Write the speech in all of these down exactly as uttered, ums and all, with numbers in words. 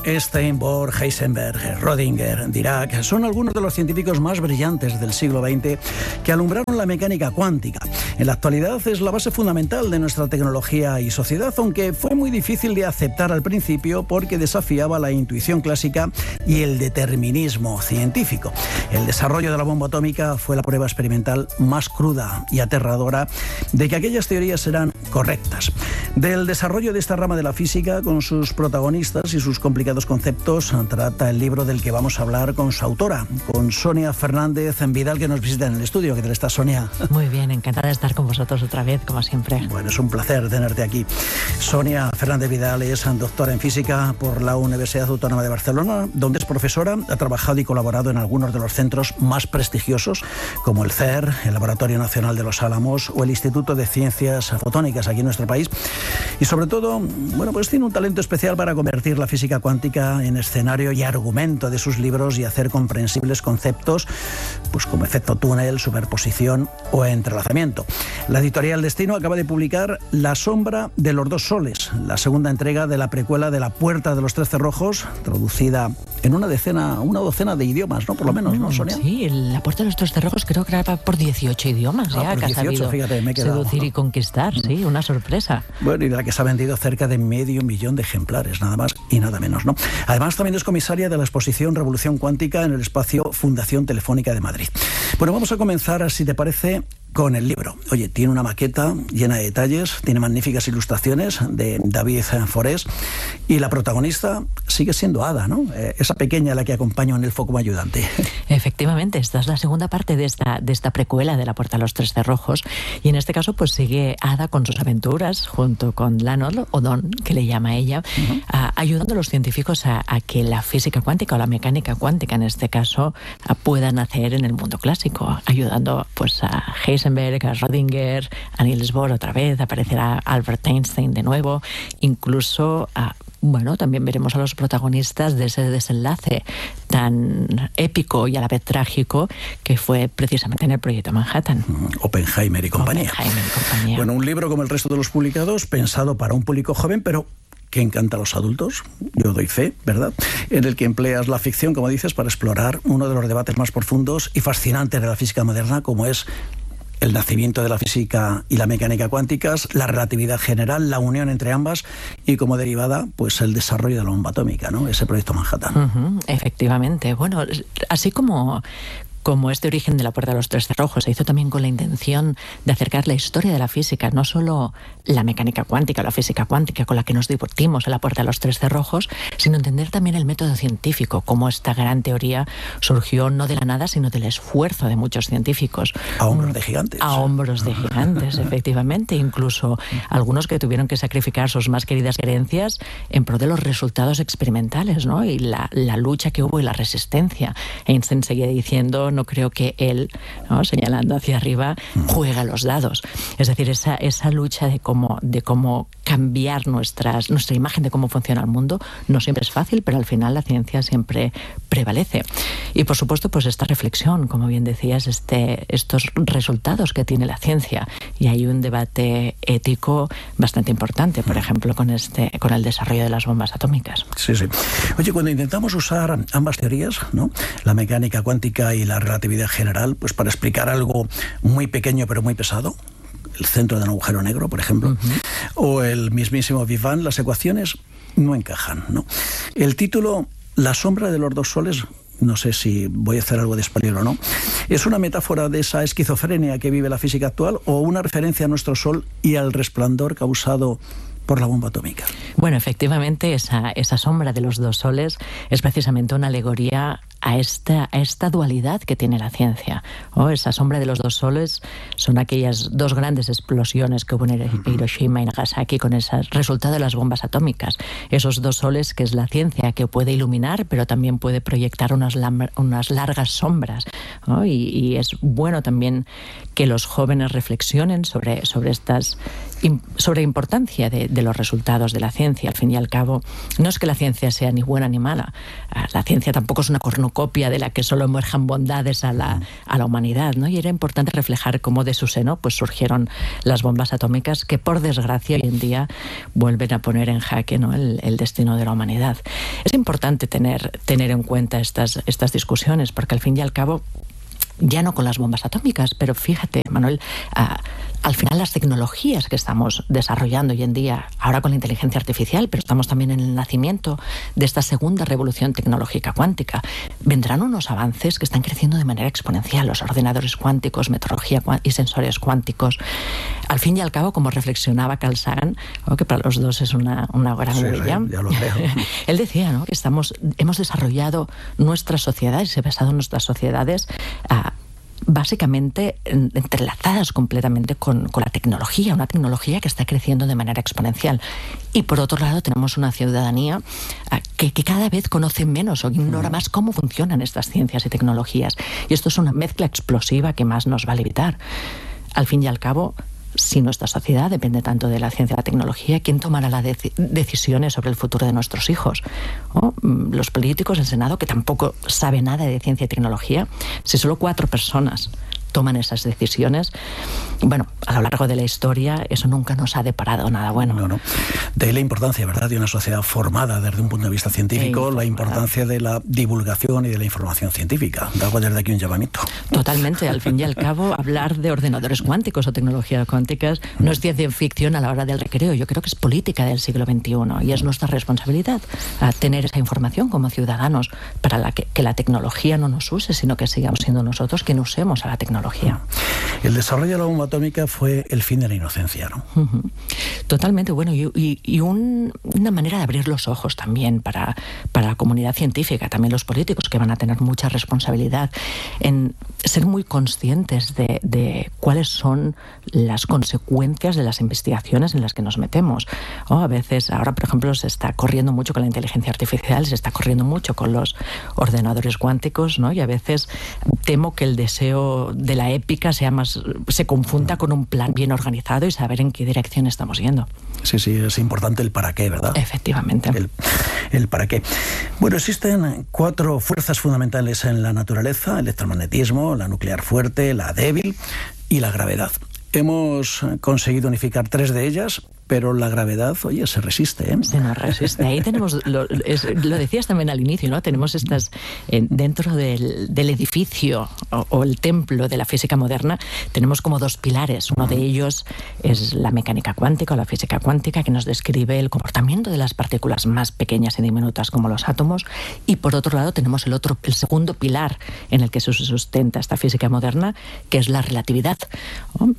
Einstein, Bohr, Heisenberg, Rödinger, Dirac son algunos de los científicos más brillantes del siglo veinte que alumbraron la mecánica cuántica. En la actualidad es la base fundamental de nuestra tecnología y sociedad, aunque fue muy difícil de aceptar al principio porque desafiaba la intuición clásica y el determinismo científico. El desarrollo de la bomba atómica fue la prueba experimental más cruda y aterradora de que aquellas teorías eran correctas. Del desarrollo de esta rama de la física, con sus protagonistas y sus complicados conceptos, trata el libro del que vamos a hablar con su autora, con Sonia Fernández Vidal, que nos visita en el estudio. ¿Qué tal estás, Sonia? Muy bien, encantada de estar con vosotros otra vez, como siempre. Bueno, es un placer tenerte aquí. Sonia Fernández Vidal es doctora en física por la Universidad Autónoma de Barcelona, donde es profesora, ha trabajado y colaborado en algunos de los centros más prestigiosos, como el C E R, el Laboratorio Nacional de los Álamos o el Instituto de Ciencias Fotónicas aquí en nuestro país. Y sobre todo, bueno, pues tiene un talento especial para convertir la física cuántica en escenario y argumento de sus libros y hacer comprensibles conceptos pues como efecto túnel, superposición o entrelazamiento. La editorial Destino acaba de publicar La sombra de los dos soles, la segunda entrega de la precuela de La puerta de los tres cerrojos, traducida en una decena, una docena de idiomas, ¿no? Por lo menos, ¿no, Sonia? Sí, La puerta de los tres cerrojos creo que era por dieciocho idiomas, ah, ya, por que dieciocho, ha sabido fíjate, me he quedado, seducir ¿no? y conquistar, sí, una sorpresa. Bueno, y de la que se ha vendido cerca de medio millón de ejemplares, nada más y nada menos, ¿no? Además, también es comisaria de la exposición Revolución Cuántica en el espacio Fundación Telefónica de Madrid. Bueno, vamos a comenzar, si te parece, con el libro. Oye, tiene una maqueta llena de detalles, tiene magníficas ilustraciones de David Forés y la protagonista sigue siendo Ada, ¿no? Eh, esa pequeña a la que acompaña en el foco como ayudante. Efectivamente, esta es la segunda parte de esta, de esta precuela de La puerta de los tres cerrojos, y en este caso pues sigue Ada con sus aventuras junto con Lanol, o Don, que le llama ella, uh-huh. a, ayudando a los científicos a, a que la física cuántica o la mecánica cuántica en este caso a, pueda nacer en el mundo clásico, ayudando pues a Heisenberg, a Rödinger, a Niels Bohr otra vez, aparecerá Albert Einstein de nuevo, incluso a Bueno, también veremos a los protagonistas de ese desenlace tan épico y a la vez trágico que fue precisamente en el proyecto Manhattan. Oppenheimer y compañía. Oppenheimer y compañía. Bueno, un libro como el resto de los publicados, pensado para un público joven, pero que encanta a los adultos, yo doy fe, ¿verdad? En el que empleas la ficción, como dices, para explorar uno de los debates más profundos y fascinantes de la física moderna, como es el nacimiento de la física y la mecánica cuánticas, la relatividad general, la unión entre ambas y como derivada, pues el desarrollo de la bomba atómica, ¿no? Ese proyecto Manhattan. Uh-huh, efectivamente. Bueno, así como Como este origen de La puerta de los tres cerrojos se hizo también con la intención de acercar la historia de la física, no solo la mecánica cuántica o la física cuántica con la que nos divertimos en La puerta de los tres cerrojos, sino entender también el método científico, cómo esta gran teoría surgió no de la nada, sino del esfuerzo de muchos científicos. A hombros de gigantes. A hombros de gigantes, efectivamente. Incluso algunos que tuvieron que sacrificar sus más queridas creencias en pro de los resultados experimentales, ¿no? Y la, la lucha que hubo y la resistencia. Einstein seguía diciendo: no creo que él, ¿no?, señalando hacia arriba, juega los dados. Es decir, esa, esa lucha de cómo, de cómo cambiar nuestras, nuestra imagen de cómo funciona el mundo no siempre es fácil, pero al final la ciencia siempre prevalece. Y por supuesto, pues esta reflexión, como bien decías, este, estos resultados que tiene la ciencia. Y hay un debate ético bastante importante, por ejemplo, con, este, con el desarrollo de las bombas atómicas. Sí, sí. Oye, cuando intentamos usar ambas teorías, ¿no?, la mecánica cuántica y la relatividad general, pues para explicar algo muy pequeño pero muy pesado, el centro de un agujero negro, por ejemplo, uh-huh. o el mismísimo Big Bang, las ecuaciones no encajan, ¿no? El título La sombra de los dos soles, no sé si voy a hacer algo de spoiler o no, ¿es una metáfora de esa esquizofrenia que vive la física actual o una referencia a nuestro Sol y al resplandor causado por la bomba atómica? Bueno, efectivamente, esa, esa sombra de los dos soles es precisamente una alegoría a esta, a esta dualidad que tiene la ciencia. ¿Oh? Esa sombra de los dos soles son aquellas dos grandes explosiones que hubo en Hiroshima y Nagasaki con ese resultado de las bombas atómicas. Esos dos soles que es la ciencia, que puede iluminar, pero también puede proyectar unas, unas largas sombras. ¿Oh? Y, y es bueno también que los jóvenes reflexionen sobre, sobre estas sobre la importancia de, de los resultados de la ciencia. Al fin y al cabo, no es que la ciencia sea ni buena ni mala. La ciencia tampoco es una cornupcia cornucopia de la que solo emerjan bondades a la, a la humanidad, ¿no? Y era importante reflejar cómo de su seno pues surgieron las bombas atómicas que, por desgracia, hoy en día vuelven a poner en jaque, ¿no?, el, el destino de la humanidad. Es importante tener, tener en cuenta estas, estas discusiones, porque al fin y al cabo, ya no con las bombas atómicas, pero fíjate, Manuel, uh, al final las tecnologías que estamos desarrollando hoy en día, ahora con la inteligencia artificial, pero estamos también en el nacimiento de esta segunda revolución tecnológica cuántica, vendrán unos avances que están creciendo de manera exponencial, los ordenadores cuánticos, metrología y sensores cuánticos. Al fin y al cabo, como reflexionaba Carl Sagan, ¿no?, que para los dos es una, una gran sí, huella, sí, ya lo creo. Él decía, ¿no?, que estamos, hemos desarrollado nuestras sociedades, se ha basado en nuestras sociedades a básicamente entrelazadas completamente con, con la tecnología, una tecnología que está creciendo de manera exponencial. Y por otro lado tenemos una ciudadanía que, que cada vez conoce menos o ignora más cómo funcionan estas ciencias y tecnologías. Y esto es una mezcla explosiva que más nos va a limitar. Al fin y al cabo, si nuestra sociedad depende tanto de la ciencia y la tecnología, ¿quién tomará las dec- decisiones sobre el futuro de nuestros hijos? ¿O los políticos, el Senado, que tampoco sabe nada de ciencia y tecnología? Si solo cuatro personas toman esas decisiones, bueno, a lo largo de la historia eso nunca nos ha deparado nada bueno. No, no. De ahí la importancia, ¿verdad?, de una sociedad formada desde un punto de vista científico, la importancia de la divulgación y de la información científica. Hago desde aquí un llamamiento. Totalmente. Al fin y al cabo, hablar de ordenadores cuánticos o tecnologías cuánticas no es ciencia ficción a la hora del recreo. Yo creo que es política del siglo veintiuno y es nuestra responsabilidad a tener esa información como ciudadanos para la que, que la tecnología no nos use, sino que sigamos siendo nosotros quienes usemos a la tecnología. El desarrollo de la bomba atómica fue el fin de la inocencia, ¿no? Uh-huh. Totalmente, bueno, y, y, y un, una manera de abrir los ojos también para, para la comunidad científica, también los políticos, que van a tener mucha responsabilidad en ser muy conscientes de, de cuáles son las consecuencias de las investigaciones en las que nos metemos. Oh, a veces, ahora por ejemplo, se está corriendo mucho con la inteligencia artificial, se está corriendo mucho con los ordenadores cuánticos, ¿no? Y a veces temo que el deseo de la épica sea más, se confunda con un plan bien organizado y saber en qué dirección estamos yendo. Sí, sí, es importante el para qué, ¿verdad? Efectivamente. El, el para qué. Bueno, existen cuatro fuerzas fundamentales en la naturaleza: el electromagnetismo, la nuclear fuerte, la débil y la gravedad. Hemos conseguido unificar tres de ellas, pero la gravedad, oye, se resiste, ¿eh? Se nos resiste. Ahí tenemos, lo, es, lo decías también al inicio, ¿no? Tenemos estas, eh, dentro del, del edificio o, o el templo de la física moderna, tenemos como dos pilares. Uno de ellos es la mecánica cuántica o la física cuántica, que nos describe el comportamiento de las partículas más pequeñas y diminutas como los átomos. Y por otro lado tenemos el otro, el segundo pilar en el que se sustenta esta física moderna, que es la relatividad, ¿no?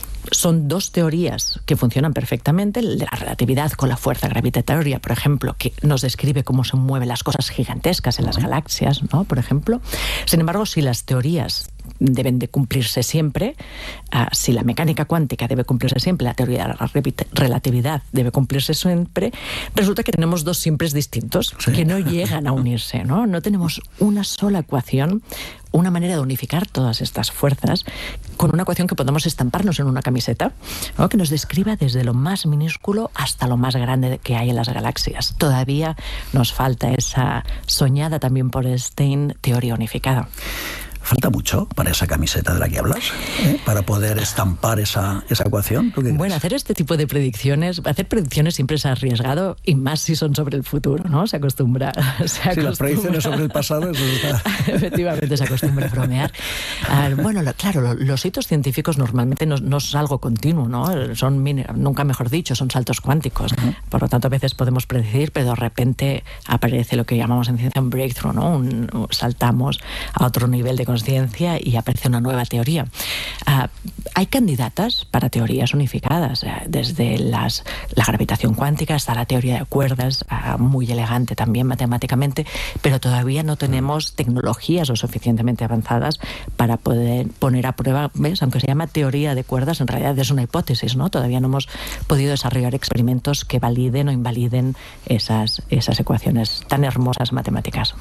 Son dos teorías que funcionan perfectamente. La relatividad con la fuerza gravitatoria, por ejemplo, que nos describe cómo se mueven las cosas gigantescas en las galaxias, ¿no?, por ejemplo. Sin embargo, si las teorías deben de cumplirse siempre, uh, si la mecánica cuántica debe cumplirse siempre, la teoría de la relatividad debe cumplirse siempre, resulta que tenemos dos siempres distintos, sí, que no llegan a unirse, ¿no? No tenemos una sola ecuación, una manera de unificar todas estas fuerzas con una ecuación que podamos estamparnos en una camiseta, ¿no?, que nos describa desde lo más minúsculo hasta lo más grande que hay en las galaxias. Todavía nos falta esa soñada también por Einstein teoría unificada. ¿Falta mucho para esa camiseta de la que hablas? ¿Eh? Para poder estampar esa, esa ecuación. ¿Tú qué crees? Bueno, hacer este tipo de predicciones, hacer predicciones siempre es arriesgado, y más si son sobre el futuro, ¿no? Se acostumbra. Se acostumbra. Sí, las predicciones sobre el pasado, eso está. Efectivamente, se acostumbra a bromear. Ah, bueno, lo, claro, lo, los hitos científicos normalmente no, no es algo continuo, ¿no? Son, nunca mejor dicho, son saltos cuánticos. Uh-huh. Por lo tanto, a veces podemos predecir, pero de repente aparece lo que llamamos en ciencia un breakthrough, ¿no? Un, saltamos a otro nivel de conciencia y aparece una nueva teoría. Uh, hay candidatas para teorías unificadas, uh, desde las, la gravitación cuántica hasta la teoría de cuerdas, uh, muy elegante también matemáticamente, pero todavía no tenemos tecnologías lo suficientemente avanzadas para poder poner a prueba, ¿ves? Aunque se llama teoría de cuerdas, en realidad es una hipótesis, ¿no? Todavía no hemos podido desarrollar experimentos que validen o invaliden esas, esas ecuaciones tan hermosas matemáticas.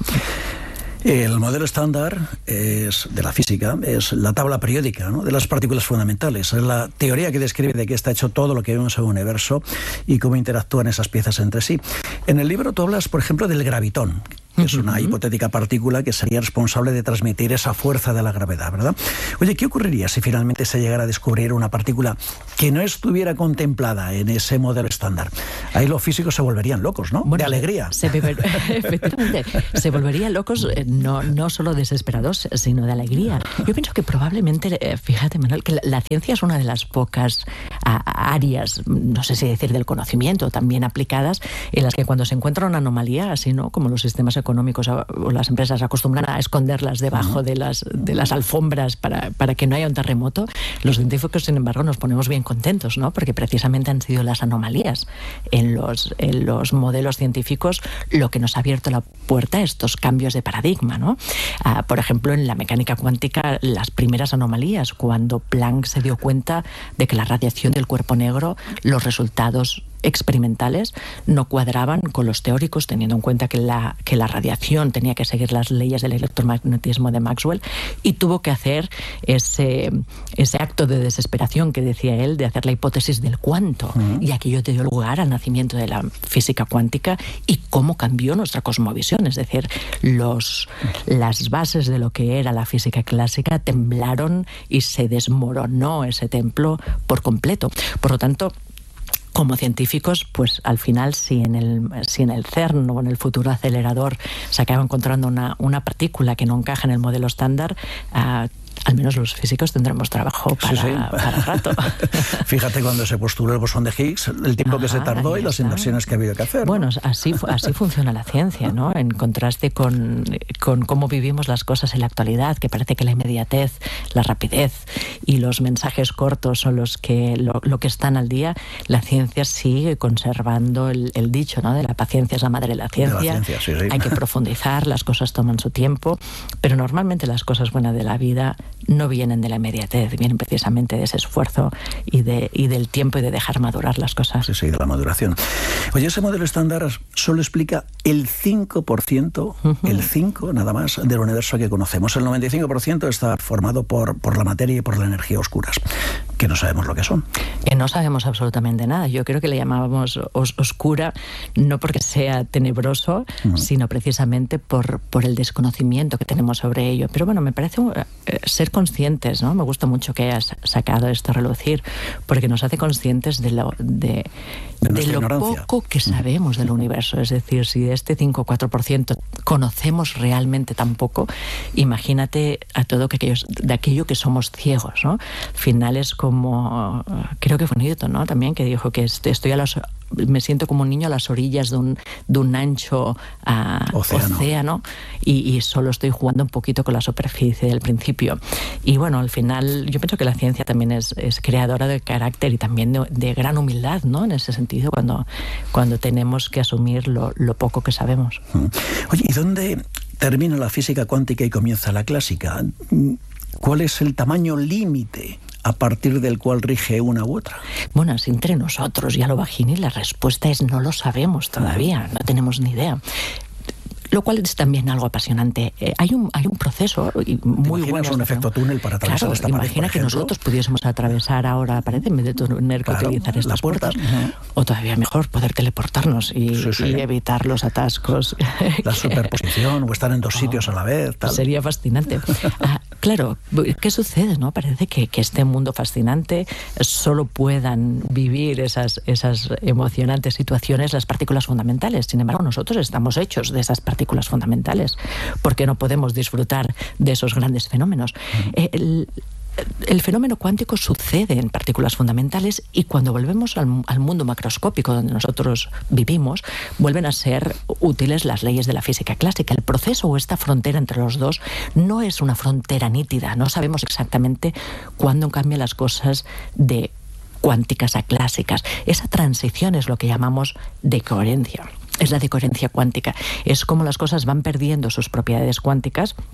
El modelo estándar es, de la física es la tabla periódica, ¿no?, de las partículas fundamentales. Es la teoría que describe de qué está hecho todo lo que vemos en el universo y cómo interactúan esas piezas entre sí. En el libro tú hablas, por ejemplo, del gravitón. que es una hipotética partícula que sería responsable de transmitir esa fuerza de la gravedad, ¿verdad? Oye, ¿qué ocurriría si finalmente se llegara a descubrir una partícula que no estuviera contemplada en ese modelo estándar? Ahí los físicos se volverían locos, ¿no? Bueno, de alegría. Se, se, efectivamente, se volverían locos, no, no solo desesperados, sino de alegría. Yo pienso que probablemente, fíjate, Manuel, que la, la ciencia es una de las pocas a, áreas, no sé si decir del conocimiento, también aplicadas, en las que cuando se encuentra una anomalía, así, ¿no? Como los sistemas económicos o las empresas acostumbran a esconderlas debajo uh-huh. de las de las alfombras para, para que no haya un terremoto, los científicos, sin embargo, nos ponemos bien contentos, ¿no? Porque precisamente han sido las anomalías en los, en los modelos científicos lo que nos ha abierto la puerta a estos cambios de paradigma, ¿no? Uh, por ejemplo, en la mecánica cuántica, las primeras anomalías, cuando Planck se dio cuenta de que la radiación del cuerpo negro, los resultados experimentales no cuadraban con los teóricos, teniendo en cuenta que la, que la radiación tenía que seguir las leyes del electromagnetismo de Maxwell, y tuvo que hacer ese, ese acto de desesperación que decía él, de hacer la hipótesis del cuánto. Uh-huh. Y aquello dio lugar al nacimiento de la física cuántica y cómo cambió nuestra cosmovisión. Es decir, los, las bases de lo que era la física clásica temblaron y se desmoronó ese templo por completo. Por lo tanto, como científicos, pues al final, si en el, si en el CERN o en el futuro acelerador se acaba encontrando una, una partícula que no encaja en el modelo estándar, uh, al menos los físicos tendremos trabajo para, sí, sí. para rato. Fíjate cuando se postuló el bosón de Higgs, el tiempo ah, que se tardó y las está. inversiones que ha habido que hacer. Bueno, ¿no? así, así funciona la ciencia, ¿no? En contraste con, con cómo vivimos las cosas en la actualidad, que parece que la inmediatez, la rapidez y los mensajes cortos son los que, lo, lo que están al día. La ciencia sigue conservando el, el dicho, ¿no? De la paciencia es la madre de la ciencia. De la ciencia, sí, sí. Hay que profundizar, las cosas toman su tiempo, pero normalmente las cosas buenas de la vida no vienen de la inmediatez, vienen precisamente de ese esfuerzo y, de, y del tiempo y de dejar madurar las cosas. Sí, sí, de la maduración. Oye, ese modelo estándar solo explica el cinco por ciento, uh-huh. el cinco por ciento nada más, del universo que conocemos. El noventa y cinco por ciento está formado por, por la materia y por la energía oscuras, que no sabemos lo que son. Que no sabemos absolutamente nada. Yo creo que le llamábamos os- oscura no porque sea tenebroso, uh-huh. sino precisamente por, por el desconocimiento que tenemos sobre ello. Pero bueno, me parece eh, ser conscientes, ¿no? Me gusta mucho que hayas sacado esto a relucir, porque nos hace conscientes de lo, de, de de lo poco que sabemos del universo. Es decir, si de este cinco o cuatro por ciento conocemos realmente tan poco, imagínate a todo que aquellos, de aquello que somos ciegos, ¿no? Finales como, creo que fue Newton, ¿no? También, que dijo que estoy a los... me siento como un niño a las orillas de un, de un ancho uh, océano, océano y, y solo estoy jugando un poquito con la superficie del principio. Y bueno, al final yo pienso que la ciencia también es, es creadora de carácter y también de, de gran humildad, ¿no? En ese sentido, cuando, cuando tenemos que asumir lo, lo poco que sabemos. Oye, ¿y dónde termina la física cuántica y comienza la clásica? ¿Cuál es el tamaño límite a partir del cual rige una u otra? Bueno, es entre nosotros y a lo Bajini la respuesta es no lo sabemos todavía, no tenemos ni idea. Lo cual es también algo apasionante. Eh, hay un hay un proceso muy bueno. Un efecto túnel para atravesar claro, esta pared, imagina que nosotros pudiésemos atravesar ahora la pared en vez de tener que claro, utilizar estas puertas. Uh-huh. O todavía mejor, poder teleportarnos y, sí, sí. y evitar los atascos. La superposición o estar en dos oh, sitios a la vez. Tal. Sería fascinante. ah, claro, ¿qué sucede, no? Parece que, que este mundo fascinante solo puedan vivir esas, esas emocionantes situaciones las partículas fundamentales. Sin embargo, nosotros estamos hechos de esas partículas fundamentales. ¿Por qué no podemos disfrutar de esos grandes fenómenos? El, el fenómeno cuántico sucede en partículas fundamentales y cuando volvemos al, al mundo macroscópico donde nosotros vivimos, vuelven a ser útiles las leyes de la física clásica. El proceso o esta frontera entre los dos no es una frontera nítida. No sabemos exactamente cuándo cambian las cosas de cuánticas a clásicas. Esa transición es lo que llamamos decoherencia. Es la decoherencia cuántica. Es como las cosas van perdiendo sus propiedades cuánticas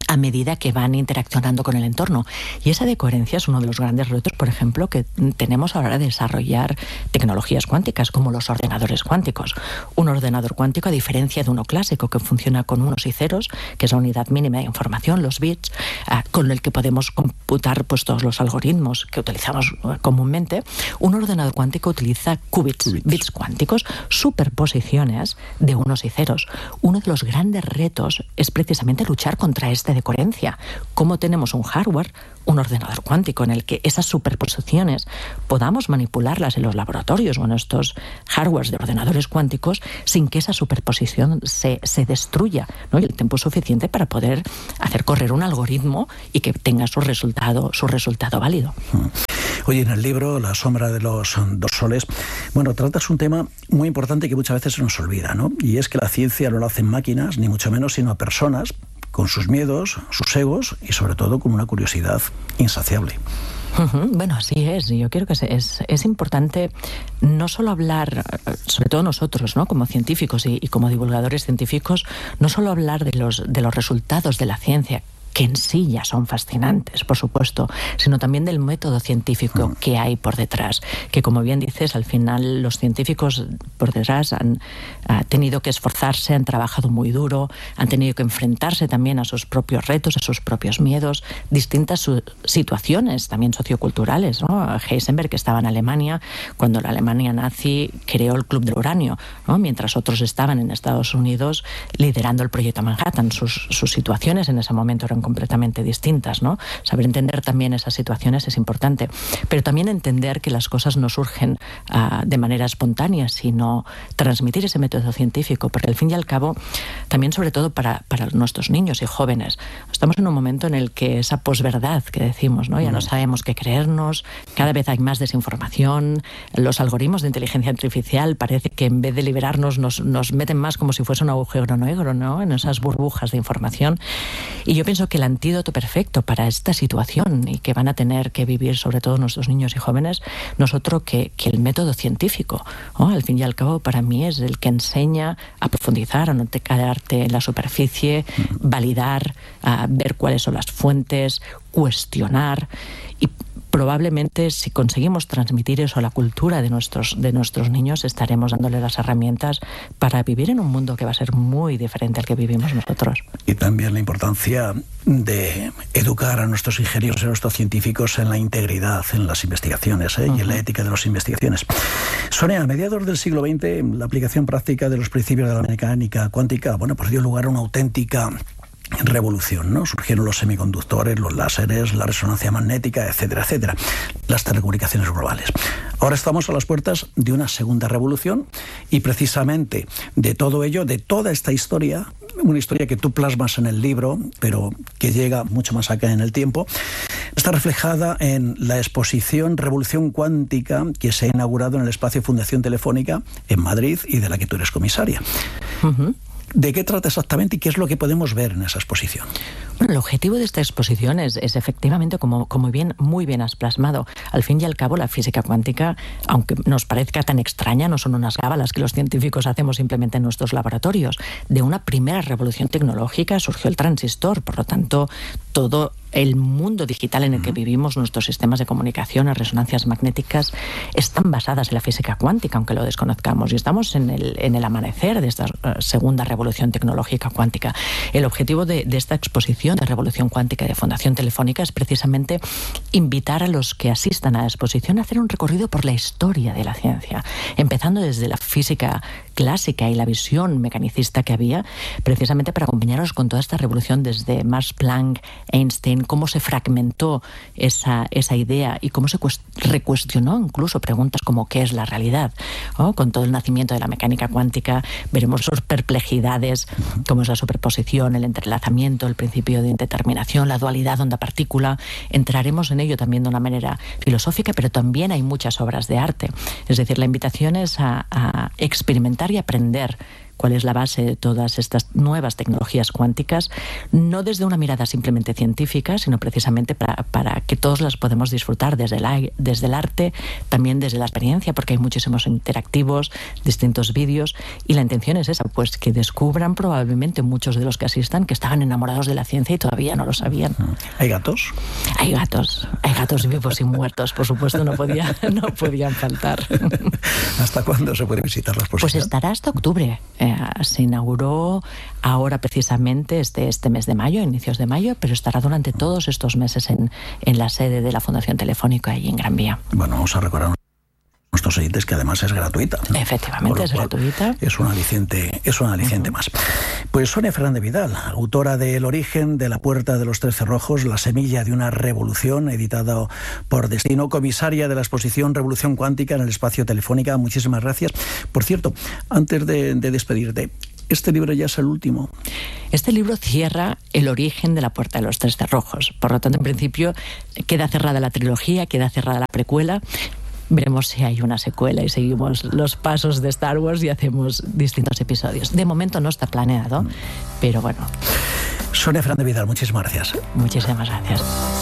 a medida que van interaccionando con el entorno. Y esa decoherencia es uno de los grandes retos, por ejemplo, que tenemos a la hora de desarrollar tecnologías cuánticas, como los ordenadores cuánticos. Un ordenador cuántico, a diferencia de uno clásico que funciona con unos y ceros, que es la unidad mínima de información, los bits, uh, con el que podemos computar pues, todos los algoritmos que utilizamos uh, comúnmente, un ordenador cuántico utiliza qubits, bits. bits cuánticos, superposiciones de unos y ceros. Uno de los grandes retos es precisamente luchar contra esta decoherencia. ¿Cómo tenemos un hardware, un ordenador cuántico, en el que esas superposiciones podamos manipularlas en los laboratorios o en estos hardwares de ordenadores cuánticos sin que esa superposición se, se destruya, ¿no? Y el tiempo suficiente para poder hacer correr un algoritmo y que tenga su resultado, su resultado válido? Oye, en el libro La sombra de los dos soles, bueno, tratas un tema muy importante que muchas veces se nos olvida, ¿no? Y es que la ciencia no la hacen máquinas, ni mucho menos, sino a personas con sus miedos, sus egos y sobre todo con una curiosidad insaciable. Uh-huh. Bueno, así es. Yo creo que es, es importante no solo hablar, sobre todo nosotros, ¿no? Como científicos y, y como divulgadores científicos, no solo hablar de los, de los resultados de la ciencia, que en sí ya son fascinantes, por supuesto, sino también del método científico que hay por detrás, que como bien dices, al final los científicos por detrás han uh, tenido que esforzarse, han trabajado muy duro, han tenido que enfrentarse también a sus propios retos, a sus propios miedos, distintas situaciones también socioculturales, ¿no? Heisenberg, que estaba en Alemania, cuando la Alemania nazi creó el Club del Uranio, ¿no? Mientras otros estaban en Estados Unidos liderando el proyecto Manhattan. Sus, sus situaciones en ese momento eran completamente distintas, ¿no? Saber entender también esas situaciones es importante, pero también entender que las cosas no surgen uh, de manera espontánea, sino transmitir ese método científico, porque al fin y al cabo, también sobre todo para, para nuestros niños y jóvenes, estamos en un momento en el que esa posverdad que decimos, ¿no? Ya no sabemos qué creernos, cada vez hay más desinformación, los algoritmos de inteligencia artificial parece que en vez de liberarnos nos, nos meten más como si fuese un agujero negro, ¿no? En esas burbujas de información. Y yo pienso que el antídoto perfecto para esta situación y que van a tener que vivir sobre todo nuestros niños y jóvenes no es otro que, que el método científico, ¿no? Al fin y al cabo, para mí es el que enseña a profundizar, a no te quedarte en la superficie, validar, a ver cuáles son las fuentes, cuestionar. Y probablemente si conseguimos transmitir eso a la cultura de nuestros, de nuestros niños, estaremos dándole las herramientas para vivir en un mundo que va a ser muy diferente al que vivimos nosotros. Y también la importancia de educar a nuestros ingenieros y a nuestros científicos en la integridad, en las investigaciones, ¿eh? Uh-huh. Y en la ética de las investigaciones. Sonia, a mediados del siglo veinte, la aplicación práctica de los principios de la mecánica cuántica, bueno, pues dio lugar a una auténtica revolución, ¿no? Surgieron los semiconductores, los láseres, la resonancia magnética, etcétera, etcétera, las telecomunicaciones globales. Ahora estamos a las puertas de una segunda revolución y precisamente de todo ello, de toda esta historia, una historia que tú plasmas en el libro, pero que llega mucho más acá en el tiempo, está reflejada en la exposición Revolución Cuántica que se ha inaugurado en el espacio Fundación Telefónica en Madrid y de la que tú eres comisaria. Uh-huh. ¿De qué trata exactamente y qué es lo que podemos ver en esa exposición? Bueno, el objetivo de esta exposición es, es efectivamente, como, como bien, muy bien has plasmado, al fin y al cabo la física cuántica, aunque nos parezca tan extraña, no son unas cábalas que los científicos hacemos simplemente en nuestros laboratorios. De una primera revolución tecnológica surgió el transistor, por lo tanto, todo el mundo digital en el que vivimos, nuestros sistemas de comunicación, las resonancias magnéticas, están basadas en la física cuántica, aunque lo desconozcamos. Y estamos en el, en el amanecer de esta uh, segunda revolución tecnológica cuántica. El objetivo de, de esta exposición de Revolución Cuántica de Fundación Telefónica es precisamente invitar a los que asistan a la exposición a hacer un recorrido por la historia de la ciencia, empezando desde la física clásica y la visión mecanicista que había, precisamente para acompañaros con toda esta revolución desde Max Planck, Einstein, cómo se fragmentó esa, esa idea y cómo se recuestionó incluso preguntas como ¿qué es la realidad? ¿Oh? Con todo el nacimiento de la mecánica cuántica veremos sus perplejidades, como es la superposición, el entrelazamiento, el principio de indeterminación, la dualidad onda-partícula. Entraremos en ello también de una manera filosófica, pero también hay muchas obras de arte. Es decir, la invitación es a, a experimentar y aprender cuál es la base de todas estas nuevas tecnologías cuánticas, no desde una mirada simplemente científica, sino precisamente para, para que todos las podemos disfrutar desde el, desde el arte, también desde la experiencia, porque hay muchísimos interactivos, distintos vídeos, y la intención es esa, pues que descubran probablemente muchos de los que asistan que estaban enamorados de la ciencia y todavía no lo sabían. ¿Hay gatos? Hay gatos, hay gatos vivos y muertos, por supuesto, no, podía, no podían faltar. ¿Hasta cuándo se puede visitar la exposición? Pues estará hasta octubre. Eh, se inauguró ahora precisamente este, este mes de mayo, inicios de mayo, pero estará durante todos estos meses en, en la sede de la Fundación Telefónica ahí en Gran Vía. Bueno, vamos a recordar a nuestros oyentes que además es gratuita, ¿no? Efectivamente, es gratuita. Es un aliciente, es un aliciente uh-huh. más. Pues Sonia Fernández Vidal, autora de El origen de la Puerta de los Tres Cerrojos, la semilla de una revolución, editado por Destino, comisaria de la exposición Revolución Cuántica en el Espacio Telefónica. Muchísimas gracias. Por cierto, antes de, de despedirte, ¿este libro ya es el último? Este libro cierra El origen de la Puerta de los Tres Cerrojos. Por lo tanto, en principio, queda cerrada la trilogía, queda cerrada la precuela. Veremos si hay una secuela y seguimos los pasos de Star Wars y hacemos distintos episodios. De momento no está planeado, pero bueno. Sonia Fernández Vidal, muchísimas gracias. Muchísimas gracias.